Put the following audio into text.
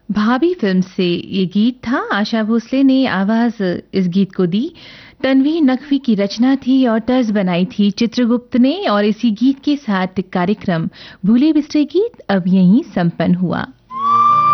भाभी फिल्म से ये गीत था। आशा भोसले ने आवाज इस गीत को दी। तन्वी नकवी की रचना थी और तर्ज बनाई थी चित्रगुप्त ने। और इसी गीत के साथ कार्यक्रम भूले बिसरे गीत अब यहीं संपन्न हुआ।